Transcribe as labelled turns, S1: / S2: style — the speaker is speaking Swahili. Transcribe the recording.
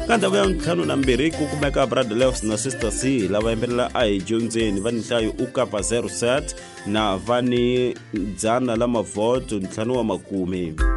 S1: ka ndhawu ya 52 ku kumeka Brother Lefs na Sister C lava yimbelela a hi dyondzeni va ni nhlayo u kapa 07 na va ni dzana la mavoto ntlhanu wa makume.